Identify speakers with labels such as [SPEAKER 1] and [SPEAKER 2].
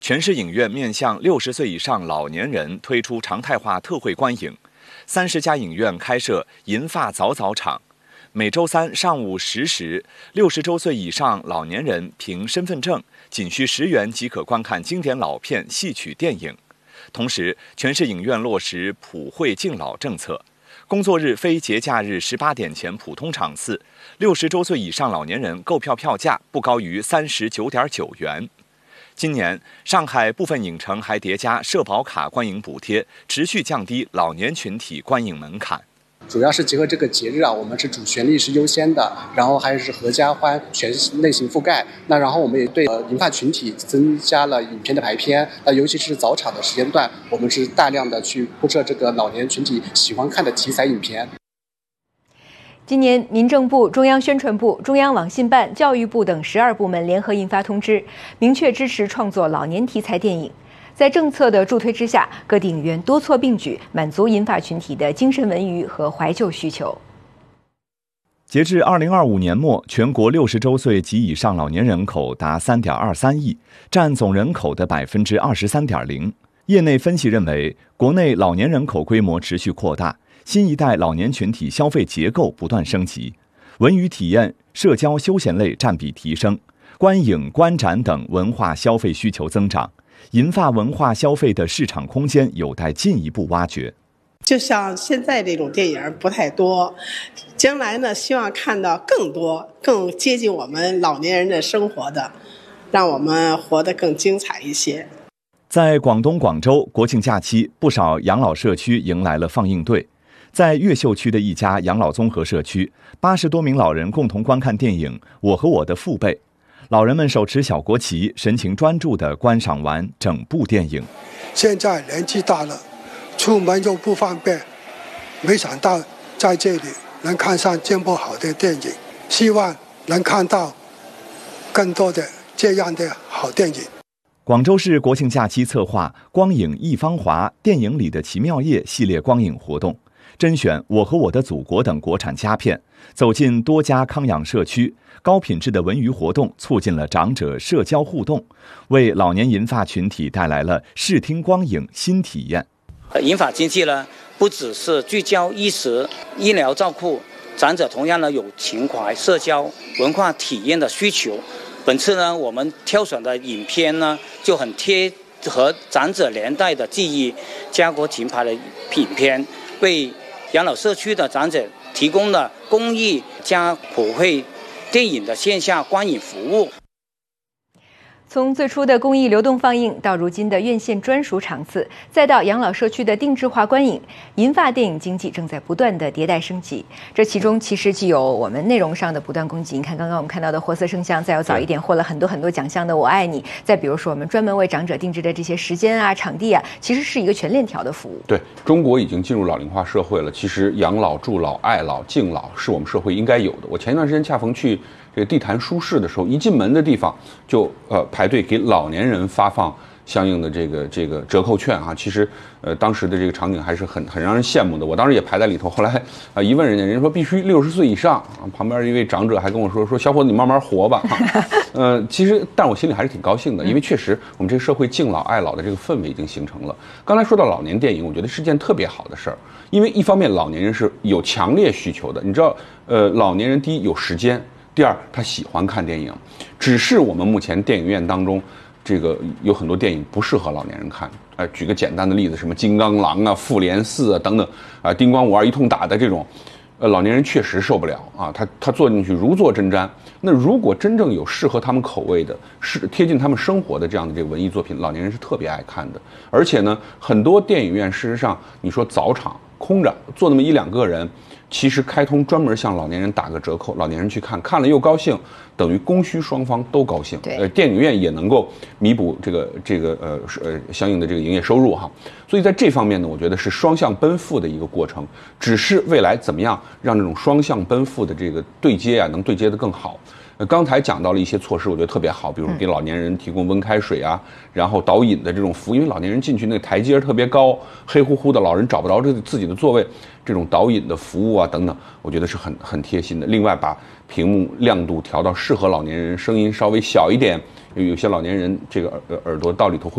[SPEAKER 1] 全市影院面向60岁以上老年人推出常态化特惠观影，30家影院开设银发早早场，每周三上午10时，60周岁以上老年人凭身份证仅需10元即可观看经典老片、戏曲电影。同时，全市影院落实普惠敬老政策，工作日非节假日18点前普通场次，60周岁以上老年人购票票价不高于39.9元。今年，上海部分影城还叠加社保卡观影补贴，持续降低老年群体观影门槛。
[SPEAKER 2] 主要是结合这个节日啊，我们是主旋律是优先的，然后还是合家欢全类型覆盖。那然后我们也对银发群体增加了影片的排片，尤其是早场的时间段，我们是大量的去铺设这个老年群体喜欢看的题材影片。
[SPEAKER 3] 今年，民政部、中央宣传部、中央网信办、教育部等12部门联合印发通知，明确支持创作老年题材电影。在政策的助推之下，各地影院多措并举，满足银发群体的精神文娱和怀旧需求。
[SPEAKER 1] 截至2025年末，全国60周岁及以上老年人口达3.23亿，占总人口的23.0%。业内分析认为，国内老年人口规模持续扩大，新一代老年群体消费结构不断升级，文娱体验、社交休闲类占比提升，观影、观展等文化消费需求增长，银发文化消费的市场空间有待进一步挖掘。
[SPEAKER 4] 就像现在这种电影不太多，将来呢，希望看到更多、更接近我们老年人的生活的，让我们活得更精彩一些。
[SPEAKER 1] 在广东广州，国庆假期，不少养老社区迎来了放映队。在越秀区的一家养老综合社区，80多名老人共同观看电影《我和我的父辈》。老人们手持小国旗，神情专注地观赏完整部电影。
[SPEAKER 5] 现在年纪大了，出门又不方便，没想到在这里能看上这部好的电影，希望能看到更多的这样的好电影。
[SPEAKER 1] 广州市国庆假期策划光影一芳华电影里的奇妙夜系列光影活动，甄选《我和我的祖国》等国产佳片，走进多家康养社区，高品质的文娱活动促进了长者社交互动，为老年银发群体带来了视听光影新体验。
[SPEAKER 6] 银发经济呢，不只是聚焦衣食、医疗照顾，长者同样呢有情怀、社交、文化体验的需求。本次呢，我们挑选的影片呢就很贴合长者年代的记忆，家国情怀的影片，为养老社区的长者提供了公益加普惠电影的线下观影服务。
[SPEAKER 3] 从最初的公益流动放映，到如今的院线专属场次，再到养老社区的定制化观影，银发电影经济正在不断的迭代升级。这其中其实既有我们内容上的不断攻击，你看刚刚我们看到的活色生香，再有早一点获了很多奖项的《我爱你》，再比如说我们专门为长者定制的这些时间啊、场地啊，其实是一个全链条的服务。
[SPEAKER 7] 对，中国已经进入老龄化社会了，其实养老、助老、爱老、敬老是我们社会应该有的。我前一段时间恰逢去这个地坛书市的时候，一进门的地方就排队给老年人发放相应的这个折扣券啊。其实当时的这个场景还是很让人羡慕的。我当时也排在里头，后来一问人家说必须60岁以上，旁边一位长者还跟我说小伙子你慢慢活吧其实但我心里还是挺高兴的，因为确实我们这个社会敬老爱老的这个氛围已经形成了。刚才说到老年电影，我觉得是件特别好的事儿，因为一方面老年人是有强烈需求的，你知道老年人第一有时间，第二，他喜欢看电影，只是我们目前电影院当中，这个有很多电影不适合老年人看。举个简单的例子，什么金刚狼啊、复联4啊等等啊，叮咣5、2一通打的这种，老年人确实受不了啊，他坐进去如坐针毡。那如果真正有适合他们口味的、是贴近他们生活的这样的这个文艺作品，老年人是特别爱看的。而且呢，很多电影院事实上，你说早场空着，坐那么1、2个人。其实开通专门向老年人打个折扣，老年人去看了又高兴，等于供需双方都高兴。电影院也能够弥补这个相应的这个营业收入哈。所以在这方面呢，我觉得是双向奔赴的一个过程。只是未来怎么样让这种双向奔赴的这个对接啊，能对接得更好。刚才讲到了一些措施，我觉得特别好，比如给老年人提供温开水啊，然后导引的这种服务，因为老年人进去那个台阶特别高，黑乎乎的，老人找不着自己的座位，这种导引的服务啊等等，我觉得是很贴心的。另外，把屏幕亮度调到适合老年人，声音稍微小一点，有些老年人这个耳朵到里头会